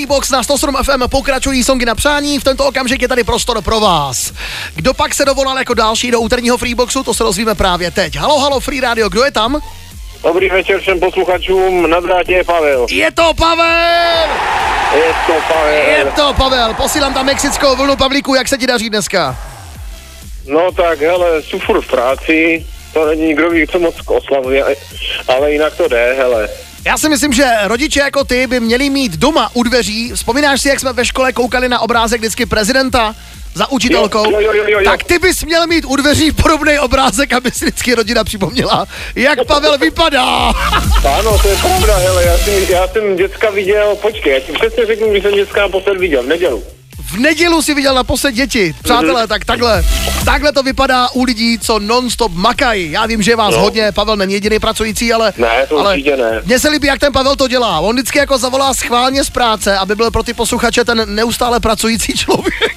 Box na 107 FM pokračují songy na přání, v tento okamžik je tady prostor pro vás. Kdo pak se dovolal jako další do úterního Freeboxu, to se dozvíme právě teď. Halo, Free Radio, kdo je tam? Dobrý večer všem posluchačům, na drátě je Pavel. Je to Pavel! Je to Pavel, posílám tam mexickou vlnu. Pavlíku, jak se ti daří dneska? No tak, hele, jsou furt v práci, to není nikdo ví, co moc oslavuje, ale jinak to jde, hele. Já si myslím, že rodiče jako ty by měli mít doma u dveří. Vzpomínáš si, jak jsme ve škole koukali na obrázek vždycky prezidenta za učitelkou? Jo. Tak ty bys měl mít u dveří podobný obrázek, aby si vždycky rodina připomněla, jak Pavel vypadá. Ano, to je pravda, hele, já jsem děcka viděl, počkej, já ti přesně řeknu, že jsem děcka naposled viděl, v nedělu. V nedělu si viděl naposled děti. Přátelé, tak takhle to vypadá u lidí, co non-stop makají. Já vím, že je vás hodně, Pavel není jediný pracující, ale... Ne, to určitě ne. Mně se líbí, jak ten Pavel to dělá. On vždycky jako zavolá schválně z práce, aby byl pro ty posluchače ten neustále pracující člověk.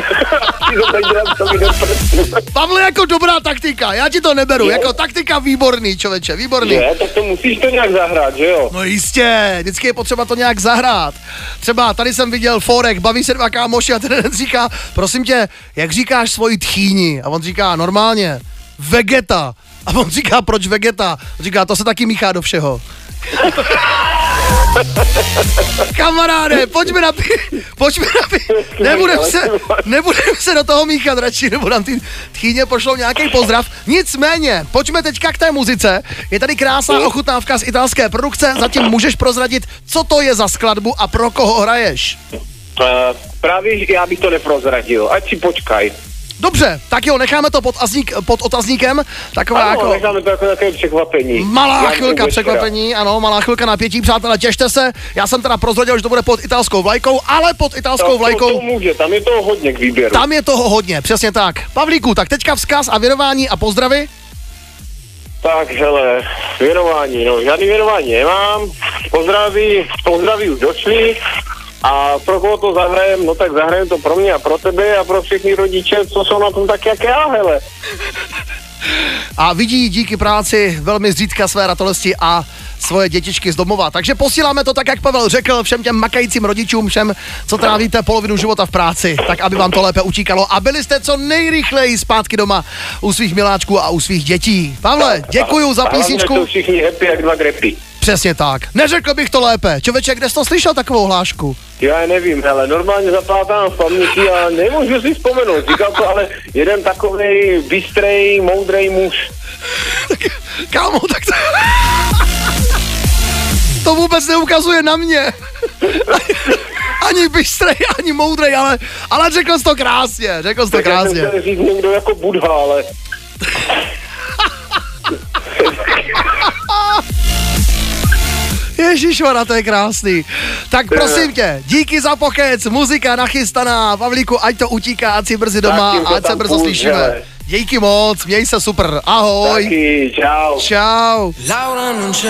Pavle, jako dobrá taktika, já ti to neberu, jako taktika výborný, člověče, výborný. Je, tak to musíš to nějak zahrát, že jo? No jistě, vždycky je potřeba to nějak zahrát. Třeba tady jsem viděl Forek, baví se dva kámoši a ten říká, prosím tě, jak říkáš svoji tchýni? A on říká, normálně, vegeta. A on říká, proč vegeta? On říká, to se taky míchá do všeho. Kamaráde, pojďme na nebudem se do toho míchat radši, nebo nám ty tchýně pošlou nějaký pozdrav. Nicméně, pojďme teďka k té muzice. Je tady krásná ochutnávka z italské produkce, zatím můžeš prozradit, co to je za skladbu a pro koho hraješ? Právě já bych to neprozradil, ať si počkaj. Dobře, tak jo, necháme to pod otazníkem. Taková ano, jako... necháme to jako takové překvapení. Malá chvilka překvapení, ano, malá chvilka napětí, přátelé, těšte se. Já jsem teda prozradil, že to bude pod italskou vlajkou, ale pod italskou vlajkou... To může, tam je toho hodně k výběru. Tam je toho hodně, přesně tak. Pavlíku, tak teďka vzkaz a věnování a pozdravy. Tak, hele, věnování, no, žádný věnování nemám. Pozdraví už došli. A pro koho to zahrajem, no tak zahrajem to pro mě a pro tebe a pro všechny rodiče, co jsou na tom tak jak já, hele. A vidí díky práci velmi zřídka své ratolesti a svoje dětičky z domova. Takže posíláme to tak, jak Pavel řekl, všem těm makajícím rodičům, všem, co trávíte polovinu života v práci, tak aby vám to lépe utíkalo a byli jste co nejrychleji zpátky doma u svých miláčků a u svých dětí. Pavle, děkuju za písničku. Hlavně to všichni happy jak dva grepy. Přesně tak. Neřekl bych to lépe. Čověče, kde jsi to slyšel takovou hlášku? Já nevím, hele, normálně zaplátám v paměti a nemůžu si vzpomenout. Říkal to ale jeden takovej bystrej, moudrej muž. Kámo, tak to... To vůbec neukazuje na mě. Ani bystrej, ani moudrej, ale řekl jsi to krásně, Tak já jsem chtěl říct někdo jako Budha, ale... Ježišmana, to je krásný. Tak prosím tě, díky za pokec, muzika nachystaná, Pavlíku, ať to utíká, ať si brzy doma a ať se brzo slyšíme. Hele. Díky moc, měj se super, ahoj. Taky, čau. Čau.